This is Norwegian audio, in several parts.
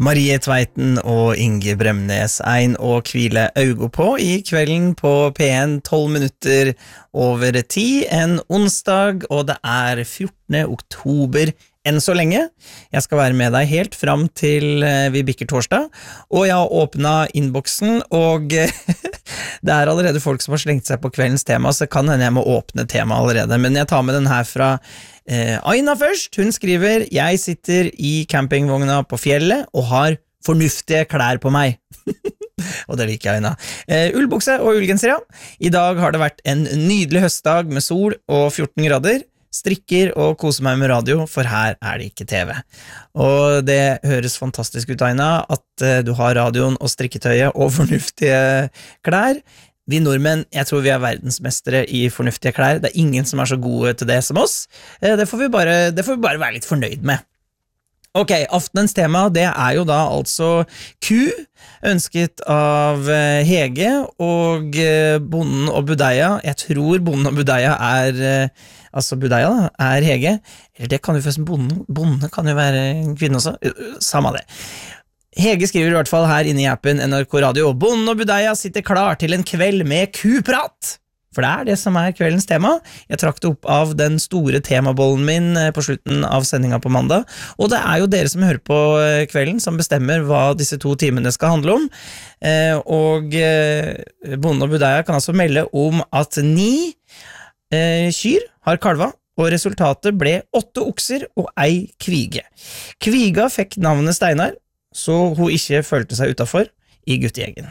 Marie Tveiten og Inge Bremnes, ein og hvile augo på I kvelden på P1, 12 minutter over 10, en onsdag, og det 14. oktober enn så lenge. Jeg skal være med deg helt fram til vi bikker torsdag, og jeg har åpnet innboksen, og det allerede folk som har slengt seg på kveldens tema, så kan hende jeg må åpne tema allerede, men jeg tar med den her fra Aina først. Hun skriver: Jeg sitter I campingvogna på fjellet og har fornuftige klær på meg. Og det liker jeg, Aina. Ullbukse og ullgenser, ja. I dag har det vært en nydelig høstdag med sol og 14 grader. Strikker og koser meg med radio, for her det ikke TV. Og det høres fantastisk ut, Aina, at du har radioen og strikketøyet og fornuftige klær. Vi nordmenn, jeg tror vi verdensmestere I fornuftige klær. Det ingen som så gode til det som oss. Det får vi bare være litt fornøyd med. Ok, aftenens tema, det jo da altså ku, ønsket av Hege og Bonden og Budeia. Jeg tror Bonden og Budeia altså Budeia da, Hege. Eller det kan jo forresten Bonde kan jo være en kvinne også. Samme det. Hege skriver I hvert fall her inne I appen NRK Radio: Bonden og Budeia sitter klar til en kveld med kuprat. For det det som kveldens tema. Jeg trakk det opp av den store temabollen min på slutten av sendinga på mandag, og det jo dere som hører på kvelden som bestemmer hva disse 2 timene skal handle om. Og Bonden og Budeia kan altså melde om at 9 kyr har kalva, og resultatet ble 8 okser og 1 kvige. Kviga fikk navnet Steinar, så hun ikke følte seg utenfor I guttegjengen.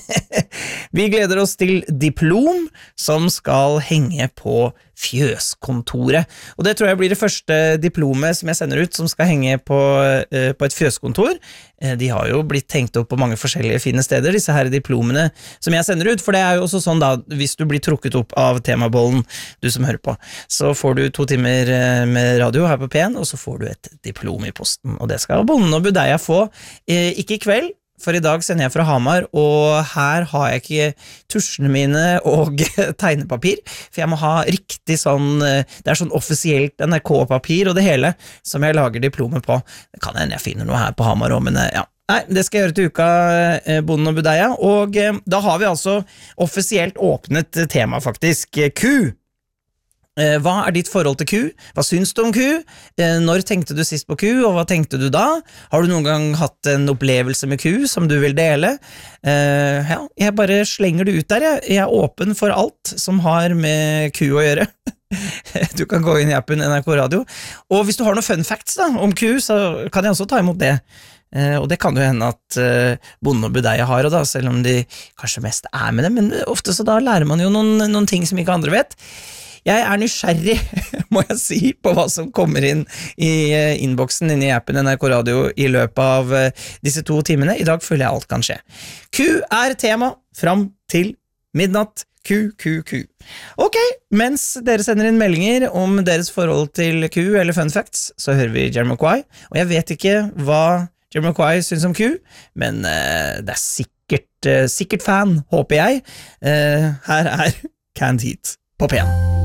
Vi gleder oss til diplom som skal henge på fjøskontoret. Og det tror jeg blir det første diplomet som jeg sender ut som skal henge på et fjøskontor. De har jo blitt tenkt opp på mange forskjellige fine steder, disse her diplomene som jeg sender ut, for det jo også sånn da, hvis du blir trukket opp av temabollen, du som hører på, så får du 2 timer med radio her på P1, og så får du et diplom I posten, og det skal Bonden og Budeia få, ikke I kveld, for I dag sender jeg fra Hamar, og her har jeg ikke tusjene mine og tegnepapir, for jeg må ha riktig sånn, det sånn offisielt NRK-papir og det hele, som jeg lager diplomet på. Det kan hende jeg finner noe her på Hamar også, men ja. Nei, det skal jeg gjøre til uka, Bonden og Budeia, og da har vi altså offisielt åpnet tema faktisk, ku. Hva ditt forhold til ku? Hva syns du om ku? Når tenkte du sist på ku, og hva tenkte du da? Har du noen gang hatt en opplevelse med ku som du vil dele? Ja, jeg bare slenger det ut der. Jeg åpen for alt som har med ku å gjøre. Du kan gå inn I appen NRK Radio. Og hvis du har noen fun facts da, om ku, så kan jeg også ta imot det. Og det kan jo hende at Bonden og Budeia har, og da, selv om de kanskje mest med det, men ofte så da lærer man jo noen ting som ikke andre vet. Jeg nysgjerrig, må jeg si, på hva som kommer inn I innboksen inne I appen NRK Radio I løpet av disse 2 timene. I dag føler jeg alt kan skje. Ku tema fram til midnatt. Ku. Ok, mens dere sender inn meldinger om deres forhold til ku eller fun facts, så hører vi Jamiroquai. Og jeg vet ikke hva Jamiroquai synes om ku, men det sikkert fan, håper jeg. Her Canned Heat på P1.